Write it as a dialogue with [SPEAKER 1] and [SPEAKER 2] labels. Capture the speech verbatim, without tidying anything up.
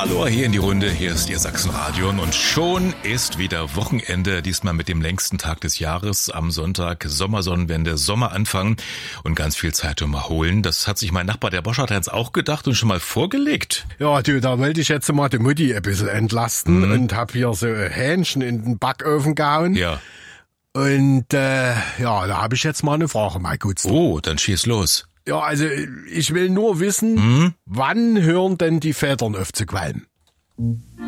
[SPEAKER 1] Hallo, hier in die Runde, hier ist Ihr Sachsenradio und schon ist wieder Wochenende, diesmal mit dem längsten Tag des Jahres am Sonntag, Sommersonnenwende, Sommeranfang und ganz viel Zeit zum Erholen. Das hat sich mein Nachbar, der Bosch, hat jetzt auch gedacht und schon mal vorgelegt.
[SPEAKER 2] Ja, du, da wollte ich jetzt mal die Mutti ein bisschen entlasten
[SPEAKER 1] Mhm.
[SPEAKER 2] und hab hier so Hähnchen in den Backofen gehauen.
[SPEAKER 1] Ja.
[SPEAKER 2] Und äh, ja, da habe ich jetzt mal eine Frage, mein Gutster.
[SPEAKER 1] Oh, dann schieß los.
[SPEAKER 2] Ja, also ich will nur wissen,
[SPEAKER 1] Mhm.
[SPEAKER 2] wann hören denn die Vätern auf zu qualmen?